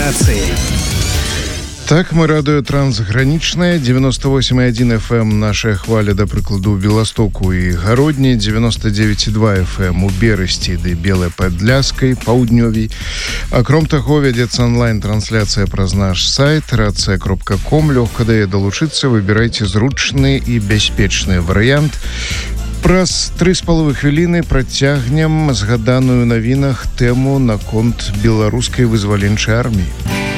трансляции. Так, мы радыё трансгранічнае, 98,1 FM нашая хваля, да прыкладу, ў Беластоку і Гародні, 99,2 FM у Берасці ды Белай Падляскай, Паўднёвій. Акром таго, вядзецца онлайн-трансляцыя праз наш сайт racja.com. Лёгка дае далучыцца, выбірайце зручны і бяспечны варыянт. Праз 3,5 хвіліны працягнем згаданую навінах тэму наконт беларускай вызваленчай арміі.